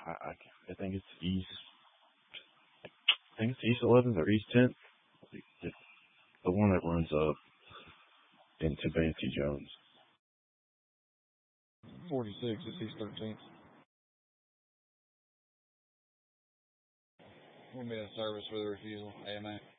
I think it's East. I think it's East 11th or East 10th. The one that runs up into Banty Jones. 46, it's East 13th. We'll be a service with a refusal, AMA.